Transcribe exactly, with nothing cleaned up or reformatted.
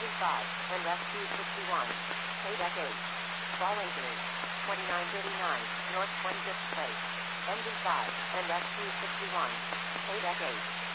Engine five, and Rescue sixty-one. K deck eight. Falling through. twenty-nine thirty-nine, North twenty-fifth Place. Engine five, and Rescue sixty-one. K deck eight.